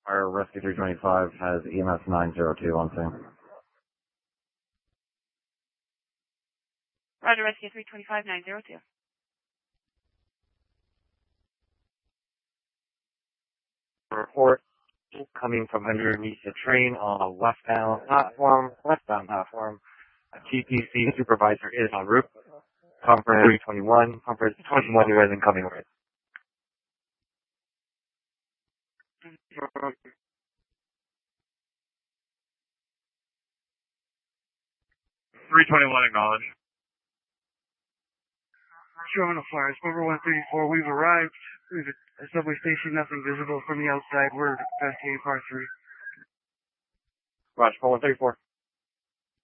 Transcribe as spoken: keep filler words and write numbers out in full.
Our Rescue three twenty-five has E M S nine zero two on scene. Roger, Rescue three twenty-five, nine zero two. Report coming from underneath the train on a westbound platform, westbound platform. A T P C supervisor is en route. Conference three twenty-one, conference twenty-one, you guys incoming right. three twenty-one acknowledged. Showing a fire. Number one thirty-four, we've arrived. We've at a subway station, nothing visible from the outside. We're investigating par three. Roger, one thirty-four.